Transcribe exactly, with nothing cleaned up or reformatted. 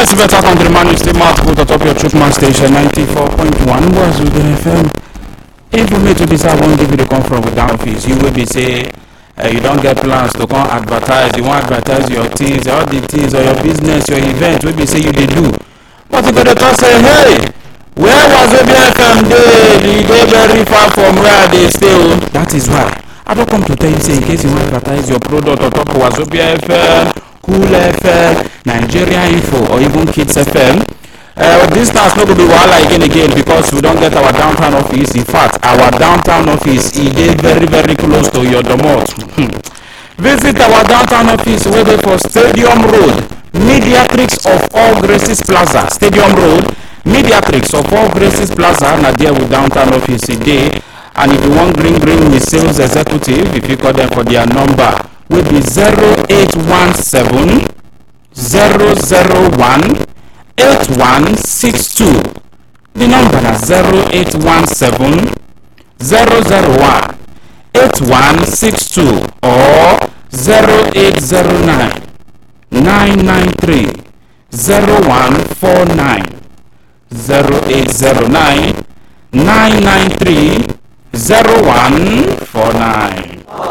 Yes, better countryman, you still mouth put atop your Truthman station ninety-four point one was with the F M. Informate to this, I won't give you the come from without office. You will be say uh, you don't get plans to come advertise. You want to advertise your things, all the things, or your business, your event. We be say you they do. But you gotta talk say, hey, where was O B F M day? They go very far from where they stay. That is why I don't come to tell you say in case you want to advertise your product or talk to Wazobia F M, Cool F M, Nigeria Info, or even Kids F M. Uh, this task not going to be wahala again again because we don't get our downtown office. In fact, our downtown office is very very close to your domot. Visit our downtown office where they for Stadium Road, Mediatrix of All Graces Plaza. Stadium Road, Mediatrix of All Graces Plaza. Now there with downtown office today. And if you want green green with sales executive, if you call them for their number, will be zero eight one seven zero zero one eight one six two. The number is zero eight one seven zero zero one eight one six two or zero eight zero nine nine nine three zero one four nine zero eight zero nine nine nine three zero one four nine.